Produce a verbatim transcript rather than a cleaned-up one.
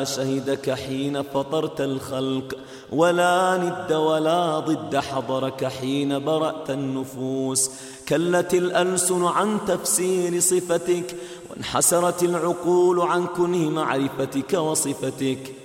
شهدك حين فطرت الخلق، ولا ند ولا ضد حضرك حين برأت النفوس. كلت الألسن عن تفسير صفتك، وانحسرت العقول عن كنه معرفتك وصفتك.